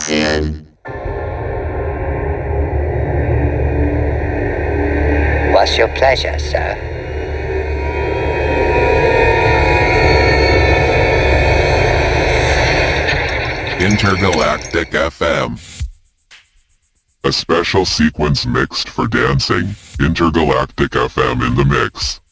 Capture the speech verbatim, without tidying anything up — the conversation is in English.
And what's your pleasure, sir? Intergalactic F M. A special sequence mixed for dancing. Intergalactic F M in the mix.